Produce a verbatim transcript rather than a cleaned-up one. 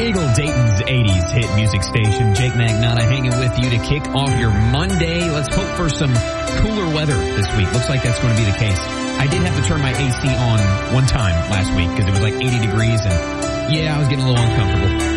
Eagle, Dayton's eighties hit music station. Jake Magnotta hanging with you to kick off your Monday. Let's hope for some cooler weather this week. Looks like that's going to be the case. I did have to turn my A C on one time last week because it was like eighty degrees, and yeah, I was getting a little uncomfortable.